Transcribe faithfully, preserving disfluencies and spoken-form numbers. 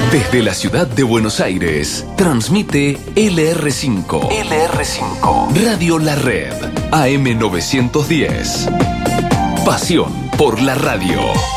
Desde la ciudad de Buenos Aires, transmite L R cinco. L R cinco. Radio La Red, A M novecientos diez. Pasión por la radio.